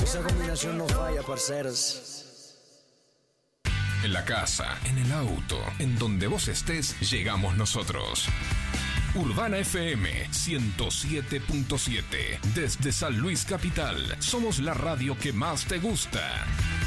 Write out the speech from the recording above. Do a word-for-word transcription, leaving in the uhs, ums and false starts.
Esa combinación no falla, parceros. En la casa, en el auto, en donde vos estés, llegamos nosotros. Urbana F M ciento siete punto siete. Desde San Luis Capital, somos la radio que más te gusta.